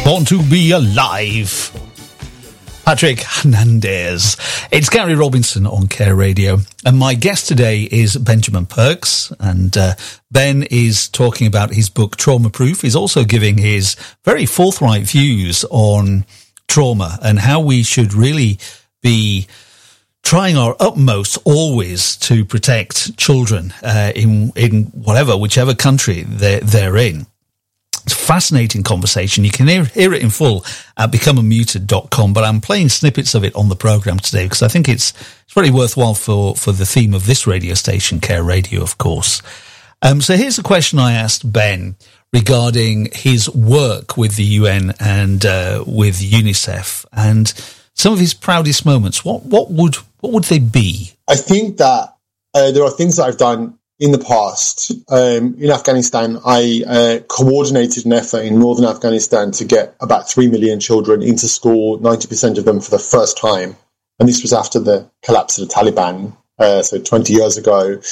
Born to Be Alive. Patrick Hernandez. It's Gary Robinson on Care Radio, and my guest today is Benjamin Perks, and Ben is talking about his book Trauma Proof. He's also giving his very forthright views on trauma and how we should really be trying our utmost always to protect children in whichever country they're in. It's a fascinating conversation. You can hear it in full at becomeunmuted.com, but I'm playing snippets of it on the program today because I think it's really worthwhile for the theme of this radio station, Care Radio, of course. So here's a question I asked Ben regarding his work with the UN and with UNICEF and some of his proudest moments. What would they be? I think that there are things that I've done in the past. In Afghanistan, I coordinated an effort in northern Afghanistan to get about 3 million children into school, 90% of them for the first time. And this was after the collapse of the Taliban, so 20 years ago.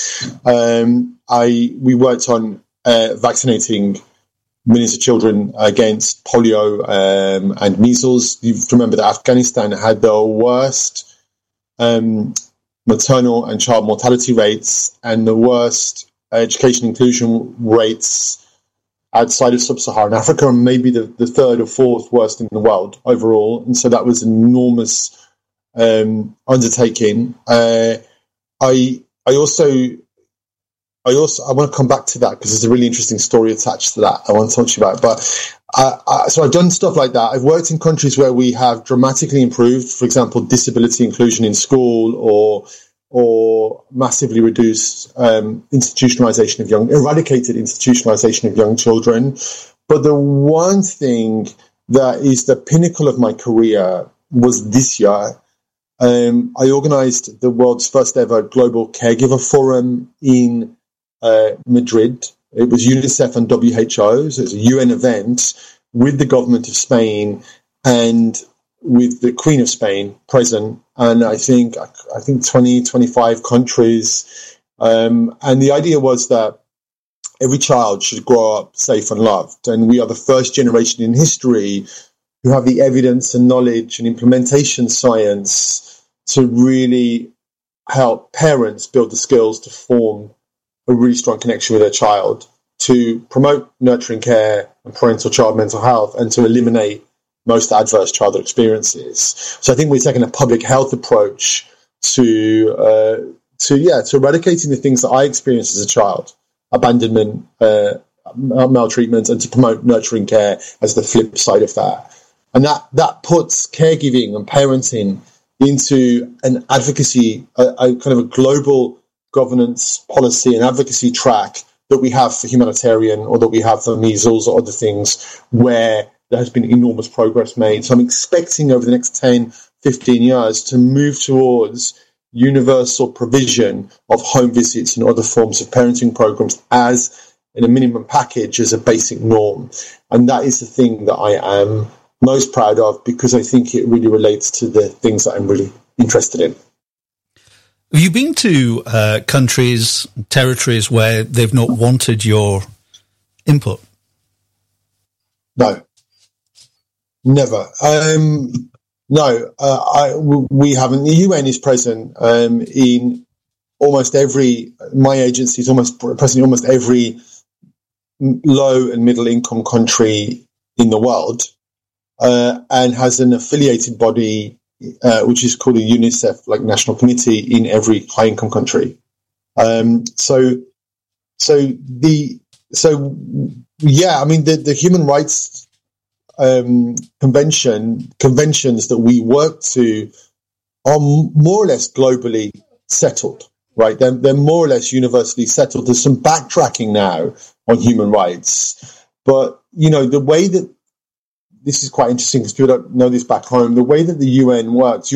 We worked on vaccinating millions of children against polio and measles. You have to remember that Afghanistan had the worst maternal and child mortality rates and the worst education inclusion rates outside of sub-Saharan Africa, and maybe the third or fourth worst in the world overall. And so that was an enormous undertaking. I want to come back to that because there's a really interesting story attached to that I want to talk to you about. But so I've done stuff like that. I've worked in countries where we have dramatically improved, for example, disability inclusion in school or massively reduced eradicated institutionalization of young children. But the one thing that is the pinnacle of my career was this year. I organized the world's first ever global caregiver forum in Madrid. It was UNICEF and WHO, so it was a UN event with the government of Spain and with the Queen of Spain present, and I think 20, 25 countries. And the idea was that every child should grow up safe and loved, and we are the first generation in history who have the evidence and knowledge and implementation science to really help parents build the skills to form a really strong connection with their child, to promote nurturing care and parental child mental health, and to eliminate most adverse childhood experiences. So I think we're taking a public health approach to eradicating the things that I experienced as a child, abandonment, maltreatment, and to promote nurturing care as the flip side of that. And that puts caregiving and parenting into an advocacy, a kind of a global governance policy and advocacy track that we have for humanitarian or that we have for measles or other things where there has been enormous progress made. So I'm expecting over the next 10, 15 years to move towards universal provision of home visits and other forms of parenting programs as in a minimum package as a basic norm. And that is the thing that I am most proud of because I think it really relates to the things that I'm really interested in. Have you been to countries, territories where they've not wanted your input? No, never. No, we haven't. The UN is present in almost every. My agency is present in almost every low and middle income country in the world, and has an affiliated body. Which is called a UNICEF, like national committee in every high-income country. The human rights conventions that we work to are more or less globally settled, right? They're more or less universally settled. There's some backtracking now on human rights, but the way that this is quite interesting because people don't know this back home. The way that the UN works,